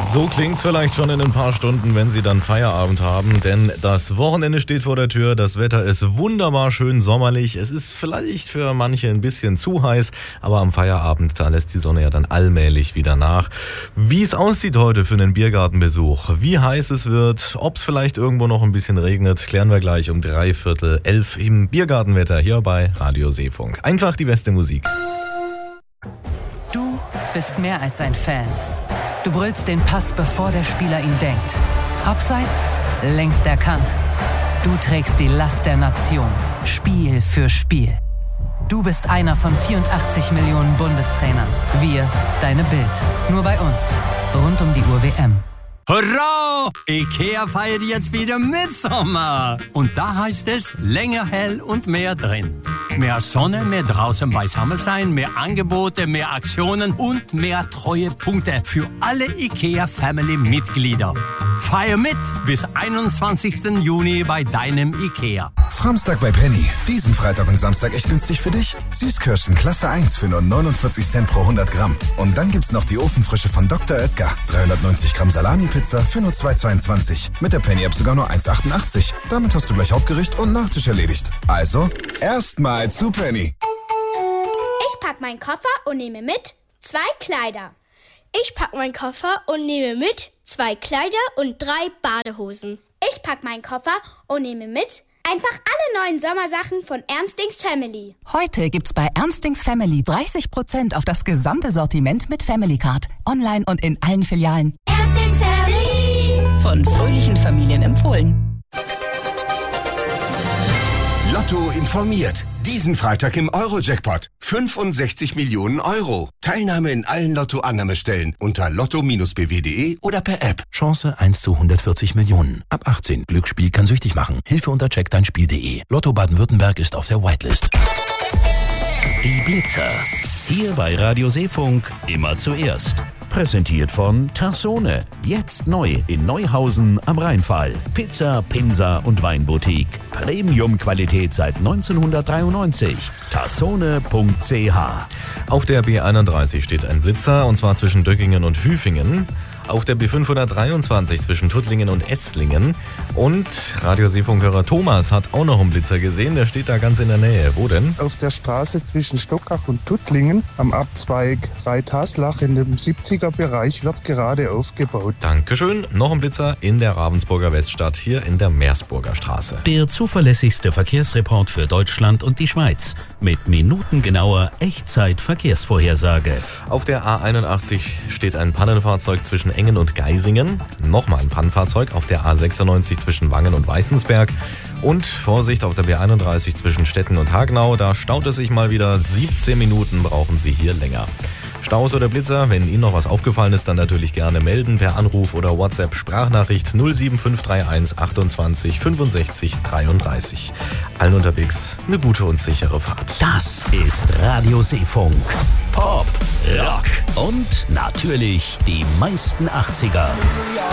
So klingt's vielleicht schon in ein paar Stunden, wenn Sie dann Feierabend haben, denn das Wochenende steht vor der Tür, das Wetter ist wunderbar schön sommerlich, es ist vielleicht für manche ein bisschen zu heiß, aber am Feierabend, da lässt die Sonne ja dann allmählich wieder nach. Wie es aussieht heute für einen Biergartenbesuch, wie heiß es wird, ob es vielleicht irgendwo noch ein bisschen regnet, klären wir gleich um 11:45 im Biergartenwetter hier bei Radio Seefunk. Einfach die beste Musik. Du bist mehr als ein Fan. Du brüllst den Pass, bevor der Spieler ihn denkt. Abseits, längst erkannt. Du trägst die Last der Nation, Spiel für Spiel. Du bist einer von 84 Millionen Bundestrainern. Wir, deine Bild. Nur bei uns. Rund um die Uhr WM. Hurra! IKEA feiert jetzt wieder Mitsommer. Und da heißt es länger hell und mehr drin. Mehr Sonne, mehr draußen beisammen sein, mehr Angebote, mehr Aktionen und mehr Treuepunkte für alle IKEA-Family-Mitglieder. Feier mit bis 21. Juni bei deinem IKEA. Samstag bei Penny. Diesen Freitag und Samstag echt günstig für dich. Süßkirschen Klasse 1 für nur 49 Cent pro 100 Gramm. Und dann gibt's noch die Ofenfrische von Dr. Oetker. 390 Gramm Salami-Pizza für nur 2,22. Mit der Penny-App sogar nur 1,88. Damit hast du gleich Hauptgericht und Nachtisch erledigt. Also, erstmal zu Penny. Ich pack meinen Koffer und nehme mit 2 Kleider. Ich pack meinen Koffer und nehme mit 2 Kleider und 3 Badehosen. Ich pack meinen Koffer und nehme mit einfach alle neuen Sommersachen von Ernstings Family. Heute gibt's bei Ernstings Family 30% auf das gesamte Sortiment mit Family Card. Online und in allen Filialen. Ernstings Family. Von fröhlichen Familien empfohlen. Lotto informiert. Diesen Freitag im Euro-Jackpot. 65 Millionen Euro. Teilnahme in allen Lotto-Annahmestellen unter lotto-bw.de oder per App. Chance 1 zu 140 Millionen. Ab 18. Glücksspiel kann süchtig machen. Hilfe unter checkdeinspiel.de. Lotto Baden-Württemberg ist auf der Whitelist. Die Blitzer. Hier bei Radio Seefunk immer zuerst. Präsentiert von Tassone. Jetzt neu in Neuhausen am Rheinfall. Pizza, Pinsa und Weinboutique. Premium-Qualität seit 1993. Tassone.ch. Auf der B31 steht ein Blitzer, und zwar zwischen Döckingen und Hüfingen. Auf der B523 zwischen Tuttlingen und Esslingen. Und Radioseefunkhörer Thomas hat auch noch einen Blitzer gesehen, der steht da ganz in der Nähe. Wo denn? Auf der Straße zwischen Stockach und Tuttlingen am Abzweig Reithaslach in dem 70er-Bereich wird gerade aufgebaut. Dankeschön. Noch ein Blitzer in der Ravensburger Weststadt, hier in der Meersburger Straße. Der zuverlässigste Verkehrsreport für Deutschland und die Schweiz. Mit minutengenauer Echtzeit-Verkehrsvorhersage. Auf der A81 steht ein Pannenfahrzeug zwischen Engen und Geisingen. Nochmal ein Pannenfahrzeug auf der A96 zwischen Wangen und Weißensberg. Und Vorsicht auf der B31 zwischen Stetten und Hagenau. Da staut es sich mal wieder. 17 Minuten brauchen Sie hier länger. Staus oder Blitzer, wenn Ihnen noch was aufgefallen ist, dann natürlich gerne melden per Anruf oder WhatsApp Sprachnachricht 07531 28 65 33. Allen unterwegs eine gute und sichere Fahrt. Das ist Radio Seefunk. Pop, Rock und natürlich die meisten 80er.